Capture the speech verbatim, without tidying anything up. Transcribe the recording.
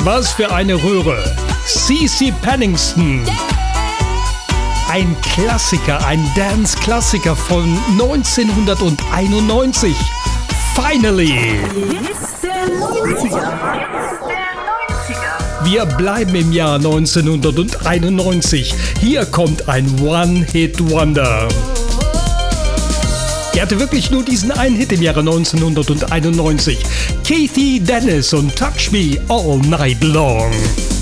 Was für eine Röhre. C C Penningston. Ein Klassiker, ein Dance-Klassiker von neunzehnhunderteinundneunzig. Finally! Wir bleiben im Jahr neunzehnhunderteinundneunzig. Hier kommt ein One-Hit-Wonder. Er hatte wirklich nur diesen einen Hit im Jahre neunzehnhunderteinundneunzig. Kathy Dennis und Touch Me All Night Long.